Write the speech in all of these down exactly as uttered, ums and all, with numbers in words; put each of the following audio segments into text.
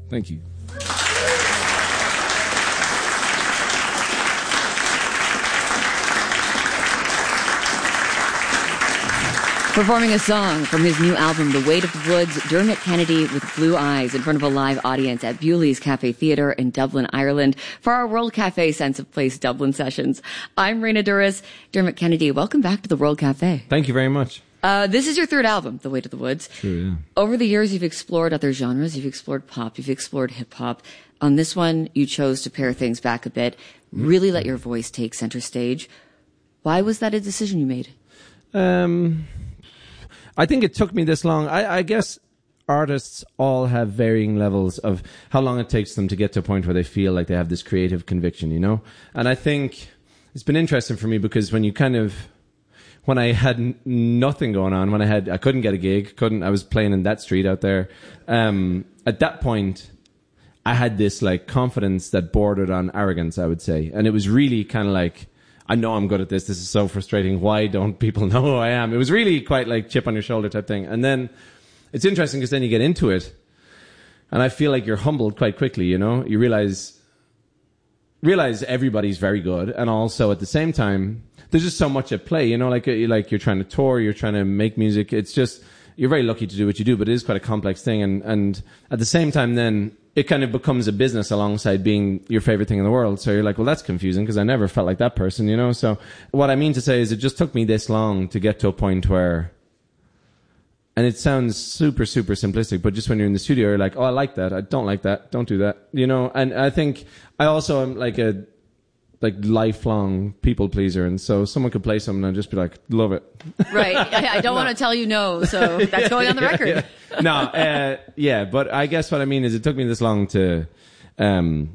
Thank you. Performing a song from his new album, The Weight of the Woods, Dermot Kennedy with Blue Eyes in front of a live audience at Bewley's Cafe Theatre in Dublin, Ireland for our World Cafe Sense of Place Dublin sessions. I'm Raina Douris. Dermot Kennedy, welcome back to the World Cafe. Thank you very much. Uh, this is your third album, The Weight of the Woods. True, yeah. Over the years, you've explored other genres. You've explored pop. You've explored hip-hop. On this one, you chose to pare things back a bit, really let your voice take center stage. Why was that a decision you made? Um... I think it took me this long. I, I guess artists all have varying levels of how long it takes them to get to a point where they feel like they have this creative conviction, you know? And I think it's been interesting for me because when you kind of, when I had n- nothing going on, when I had, I couldn't get a gig, couldn't, I was playing in that street out there. Um, at that point, I had this like confidence that bordered on arrogance, I would say. And it was really kind of like, I know I'm good at this. This is so frustrating. Why don't people know who I am? It was really quite like chip on your shoulder type thing. And then it's interesting because then you get into it and I feel like you're humbled quite quickly, you know? You realize, realize everybody's very good. And also at the same time, there's just so much at play, you know? Like, like you're trying to tour, you're trying to make music. It's just, you're very lucky to do what you do, but it is quite a complex thing. And, and at the same time then, it kind of becomes a business alongside being your favorite thing in the world. So you're like, well, that's confusing because I never felt like that person, you know? So what I mean to say is it just took me this long to get to a point where, and it sounds super, super simplistic, but just when you're in the studio, you're like, oh, I like that. I don't like that. Don't do that. You know? And I think I also am like a, like lifelong people pleaser. And so someone could play something and I'd just be like, love it. Right. I, I don't no. want to tell you no. So that's going on the record. yeah, yeah. No, uh, yeah. But I guess what I mean is it took me this long to, um,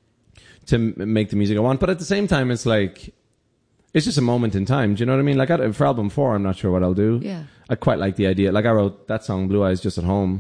to m- make the music I want. But at the same time, it's like, it's just a moment in time. Do you know what I mean? Like I, for album four, I'm not sure what I'll do. Yeah. I quite like the idea. Like I wrote that song, Blue Eyes, just at home.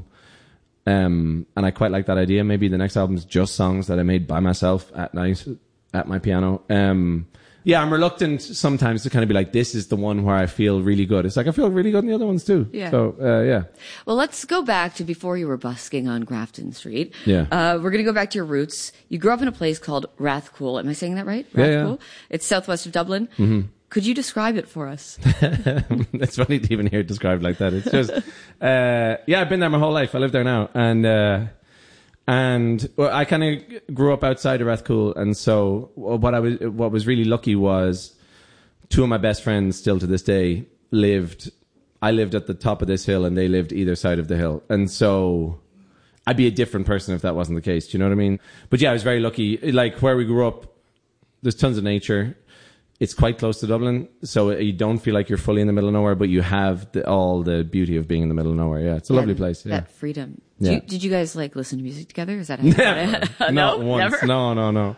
Um, and I quite like that idea. Maybe the next album's just songs that I made by myself at night. At my piano. Um, yeah, I'm reluctant sometimes to kind of be like, this is the one where I feel really good. It's like, I feel really good in the other ones too. Yeah. So, uh, yeah. Well, let's go back to before you were busking on Grafton Street. Yeah. Uh, we're going to go back to your roots. You grew up in a place called Rathcoole. Am I saying that right? Yeah, Rathcoole? yeah. It's southwest of Dublin. Mm-hmm. Could you describe it for us? It's funny to even hear it described like that. It's just, uh, yeah, I've been there my whole life. I live there now. And, uh, And well, I kind of grew up outside of Rathcoole, and so what I was what was really lucky was two of my best friends still to this day lived. I lived at the top of this hill, and they lived either side of the hill, and so I'd be a different person if that wasn't the case. Do you know what I mean? But yeah, I was very lucky. Like where we grew up, there's tons of nature. It's quite close to Dublin, so you don't feel like you're fully in the middle of nowhere, but you have the, all the beauty of being in the middle of nowhere. Yeah, it's a yeah, lovely place. Yeah. That freedom. Yeah. Did, you, did you guys like listen to music together? Is that how you Never. it? Not no, once. never? No, no, no.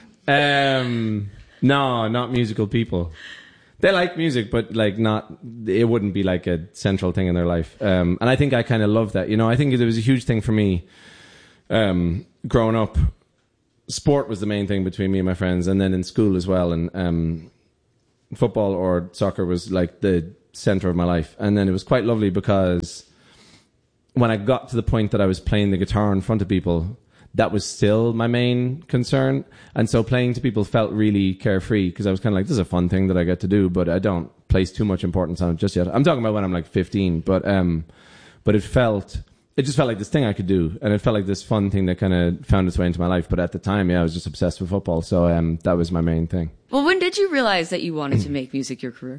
Um, no, not musical people. They like music, but like not. It wouldn't be like a central thing in their life. Um, and I think I kind of love that. You know, I think it was a huge thing for me. Um, growing up, sport was the main thing between me and my friends, and then in school as well. And um, football or soccer was like the center of my life. And then it was quite lovely because when I got to the point that I was playing the guitar in front of people, that was still my main concern. And so playing to people felt really carefree because I was kind of like, this is a fun thing that I get to do, but I don't place too much importance on it just yet. I'm talking about when I'm like fifteen, but um, but it felt, it just felt like this thing I could do. And it felt like this fun thing that kind of found its way into my life. But at the time, yeah, I was just obsessed with football. So um, that was my main thing. Well, when did you realize that you wanted to make music your career?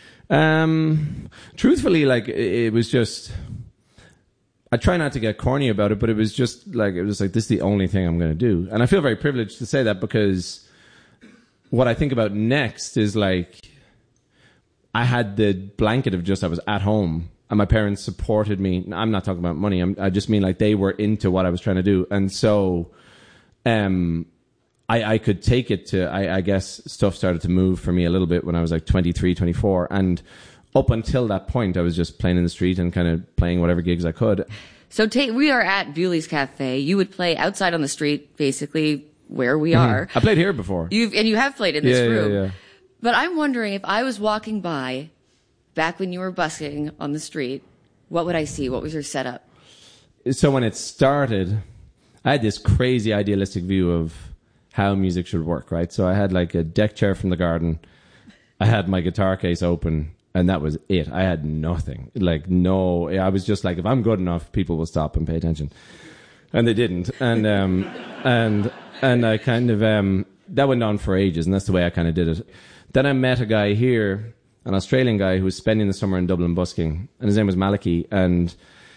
Um, truthfully, like it, it was just, I try not to get corny about it, but it was just like, it was like, this is the only thing I'm going to do. And I feel very privileged to say that because what I think about next is like, I had the blanket of just, I was at home and my parents supported me. I'm not talking about money. I'm, I just mean like they were into what I was trying to do. And so, um, I, I could take it to, I, I guess stuff started to move for me a little bit when I was like twenty-three, twenty-four. And up until that point, I was just playing in the street and kind of playing whatever gigs I could. So ta- we are at Bewley's Cafe. You would play outside on the street, basically where we are. Mm-hmm. I played here before. You've and you have played in this yeah, room. Yeah, yeah. But I'm wondering if I was walking by back when you were busking on the street, what would I see? What was your setup? So when it started, I had this crazy idealistic view of how music should work, right? So I had like a deck chair from the garden. I had my guitar case open, and that was it. I had nothing. Like, no, I was just like, if I'm good enough, people will stop and pay attention. And they didn't. And, um, and, and I kind of, um, that went on for ages, and that's the way I kind of did it. Then I met a guy here, an Australian guy who was spending the summer in Dublin busking, and his name was Malachy, and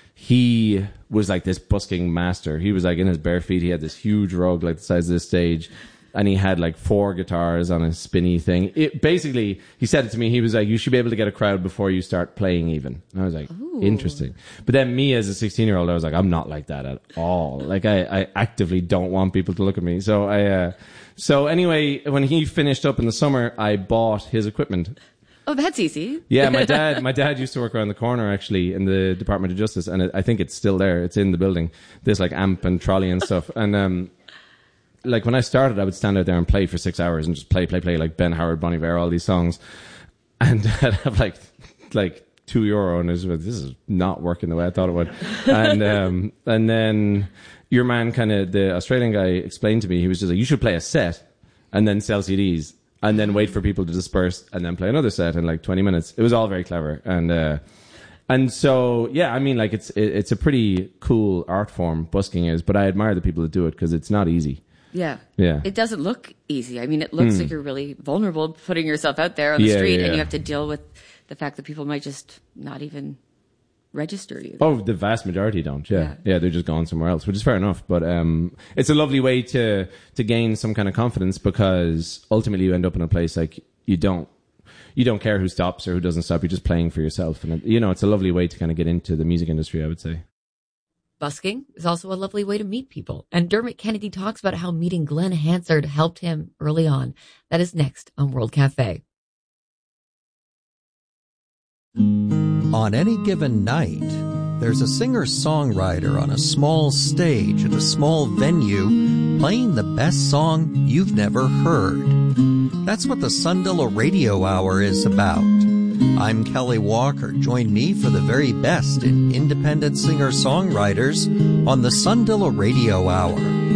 he was like this busking master. He was like in his bare feet. He had this huge rug like the size of this stage, and he had like four guitars on a spinny thing. It, basically, he said it to me. He was like, you should be able to get a crowd before you start playing even. And I was like, Ooh. Interesting. But then me as a sixteen-year-old, I was like, I'm not like that at all. Like, I, I actively don't want people to look at me. So I, uh, so anyway, when he finished up in the summer, I bought his equipment. Oh, that's easy. Yeah, my dad, my dad used to work around the corner actually in the Department of Justice, and it, I think it's still there. It's in the building. There's like amp and trolley and stuff. And, um, like when I started, I would stand out there and play for six hours and just play, play, play like Ben Howard, Bon Iver, all these songs. And I'd have like, like two euro and I was like, this is not working the way I thought it would. And, um, and then your man kind of, the Australian guy explained to me, he was just like, you should play a set and then sell C Ds and then wait for people to disperse and then play another set in like twenty minutes. It was all very clever. And, uh, And so, yeah, I mean, like, it's, it, it's a pretty cool art form, busking is, but I admire the people that do it because it's not easy. Yeah. Yeah. It doesn't look easy. I mean, it looks mm. like you're really vulnerable putting yourself out there on the yeah, street yeah. and you have to deal with the fact that people might just not even register you. Oh, the vast majority don't. Yeah. Yeah, yeah they're just going somewhere else, which is fair enough. But um, it's a lovely way to, to gain some kind of confidence because ultimately you end up in a place like you don't, you don't care who stops or who doesn't stop. You're just playing for yourself. And, it, you know, it's a lovely way to kind of get into the music industry, I would say. Busking is also a lovely way to meet people. And Dermot Kennedy talks about how meeting Glen Hansard helped him early on. That is next on World Cafe. On any given night, there's a singer-songwriter on a small stage at a small venue playing the best song you've never heard. That's what the Sundilla Radio Hour is about. I'm Kelly Walker. Join me for the very best in independent singer-songwriters on the Sundilla Radio Hour.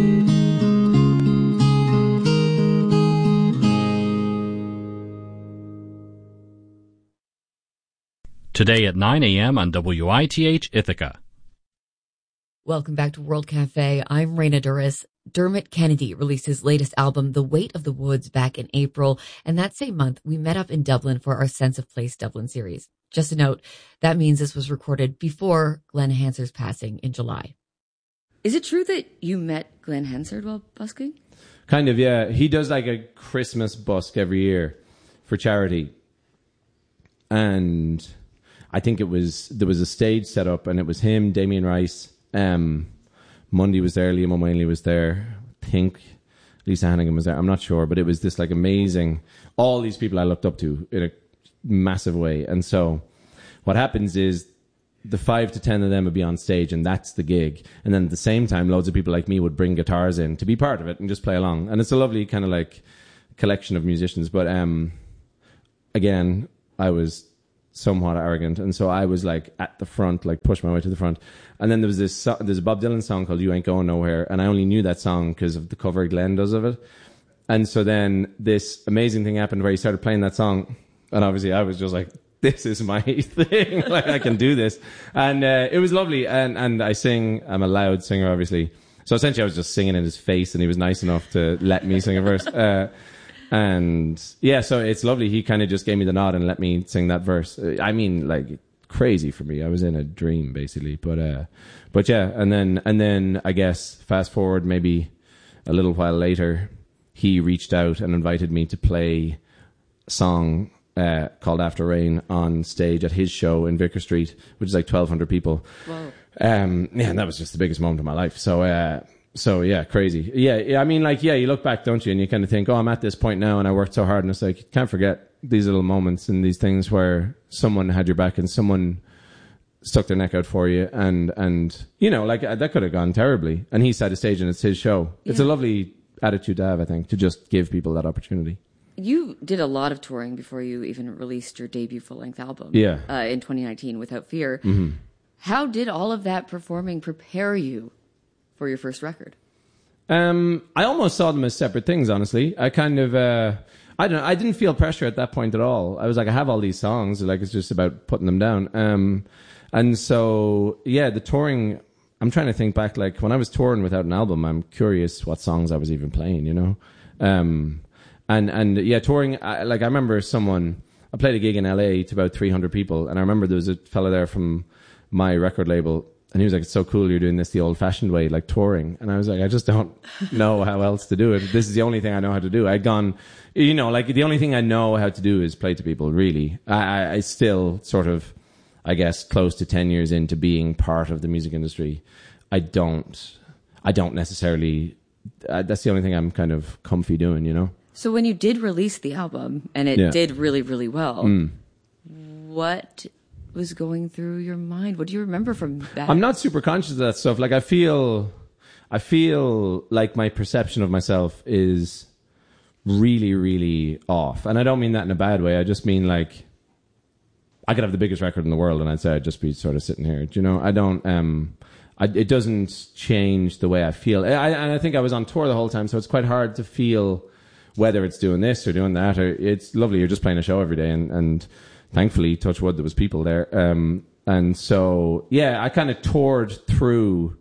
Today at nine a.m. on W I T H Ithaca. Welcome back to World Cafe. I'm Raina Duras. Dermot Kennedy released his latest album, The Weight of the Woods, back in April. And that same month, we met up in Dublin for our Sense of Place Dublin series. Just a note, that means this was recorded before Glen Hansard's passing in July. Is it true that you met Glen Hansard while busking? Kind of, yeah. He does like a Christmas busk every year for charity. And I think it was, there was a stage set up and it was him, Damien Rice, um, Mundy was there, Liam O'Malley was there, I think Lisa Hannigan was there, I'm not sure, but it was this like amazing, all these people I looked up to in a massive way. And so what happens is the five to ten of them would be on stage and that's the gig. And then at the same time, loads of people like me would bring guitars in to be part of it and just play along. And it's a lovely kind of like collection of musicians. But um, again, I was somewhat arrogant, and so I was like at the front, like pushed my way to the front. And then there was this so- there's a Bob Dylan song called You Ain't Going Nowhere, and I only knew that song because of the cover Glenn does of it. And so then this amazing thing happened where he started playing that song, and obviously I was just like, this is my thing, like I can do this. And uh, it was lovely, and and I sing, I'm a loud singer obviously, so essentially I was just singing in his face, and he was nice enough to let me sing a verse. uh, And yeah, so it's lovely. He kind of just gave me the nod and let me sing that verse. I mean, like crazy for me. I was in a dream basically, but, uh, but yeah. And then, and then I guess fast forward maybe a little while later, he reached out and invited me to play a song, uh, called After Rain on stage at his show in Vicar Street, which is like twelve hundred people. Wow. Um, yeah, and that was just the biggest moment of my life. So, uh, So, yeah, crazy. Yeah, yeah, I mean, like, yeah, you look back, don't you? And you kind of think, oh, I'm at this point now and I worked so hard. And it's like, you can't forget these little moments and these things where someone had your back and someone stuck their neck out for you. And, and you know, like, that could have gone terribly. And he set a stage and it's his show. Yeah. It's a lovely attitude to have, I think, to just give people that opportunity. You did a lot of touring before you even released your debut full-length album. Yeah. Uh, in twenty nineteen, Without Fear. Mm-hmm. How did all of that performing prepare you for your first record? Um, I almost saw them as separate things, honestly. I kind of, uh, I don't know, I didn't feel pressure at that point at all. I was like, I have all these songs, like it's just about putting them down. Um, and so, yeah, the touring, I'm trying to think back, like when I was touring without an album, I'm curious what songs I was even playing, you know? Um, and, and yeah, touring, I, like I remember someone, I played a gig in L A to about three hundred people, and I remember there was a fella there from my record label, and he was like, it's so cool you're doing this the old-fashioned way, like touring. And I was like, I just don't know how else to do it. This is the only thing I know how to do. I'd gone, you know, like the only thing I know how to do is play to people, really. I, I, I still sort of, I guess, close to ten years into being part of the music industry. I don't, I don't necessarily, uh, that's the only thing I'm kind of comfy doing, you know? So when you did release the album, and it Yeah. did really, really well, Mm. what was going through your mind? What do you remember from that? I'm not super conscious of that stuff. Like I feel, I feel like my perception of myself is really, really off. And I don't mean that in a bad way. I just mean like, I could have the biggest record in the world and I'd say I'd just be sort of sitting here. Do you know, I don't, um, I, it doesn't change the way I feel. I, and I think I was on tour the whole time, so it's quite hard to feel whether it's doing this or doing that. Or it's lovely, you're just playing a show every day, and, and thankfully, touch wood, there was people there. Um, and so, yeah, I kind of toured through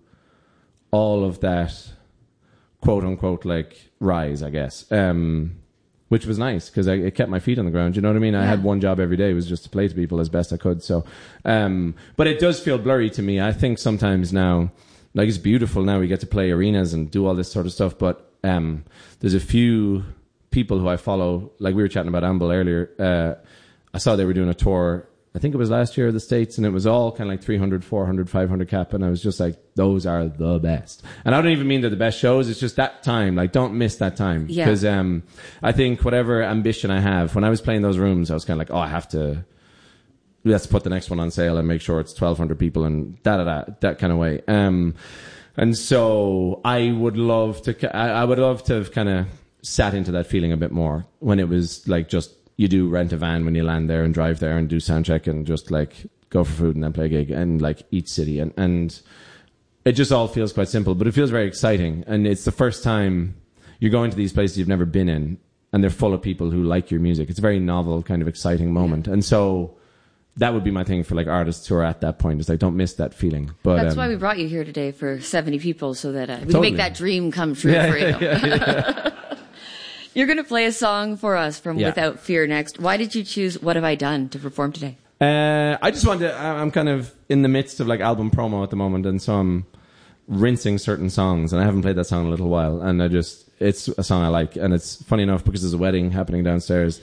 all of that, quote unquote, like rise, I guess. Um, which was nice because it kept my feet on the ground. You know what I mean? I Yeah. had one job every day, was just to play to people as best I could. So, um, but it does feel blurry to me. I think sometimes now, like it's beautiful now we get to play arenas and do all this sort of stuff. But um, there's a few people who I follow, like we were chatting about Amble earlier. Uh, I saw they were doing a tour, I think it was last year of the States, and it was all kind of like three hundred, four hundred, five hundred cap, and I was just like, those are the best. And I don't even mean they're the best shows, it's just that time, like don't miss that time. Yeah. Because um, I think whatever ambition I have, when I was playing those rooms, I was kind of like, oh, I have to, let's put the next one on sale and make sure it's twelve hundred people and da-da-da, that kind of way. Um, and so I would love to, I, I would love to have kind of sat into that feeling a bit more when it was like just, you do rent a van when you land there and drive there and do sound check and just like go for food and then play a gig and like each city. And, and it just all feels quite simple, but it feels very exciting. And it's the first time you're going to these places you've never been in and they're full of people who like your music. It's a very novel, kind of exciting moment. And so that would be my thing for like artists who are at that point. It's like, don't miss that feeling. But That's um, why we brought you here today for seventy people, so that uh, we Totally. can make that dream come true Yeah, for you. yeah, yeah. You're going to play a song for us from Yeah. Without Fear next. Why did you choose What Have I Done to perform today? Uh, I just wanted to, I- I'm kind of in the midst of like album promo at the moment, and so I'm rinsing certain songs, and I haven't played that song in a little while, and I just, it's a song I like, and it's funny enough because there's a wedding happening downstairs,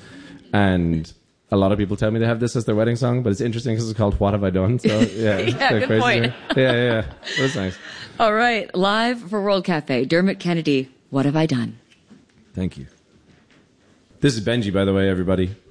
and a lot of people tell me they have this as their wedding song, but it's interesting because it's called What Have I Done? So yeah, it's Yeah, kinda good crazy point. to me. Yeah, yeah, yeah. That's nice. All right, live for World Cafe, Dermot Kennedy, What Have I Done? Thank you. This is Benji, by the way, everybody.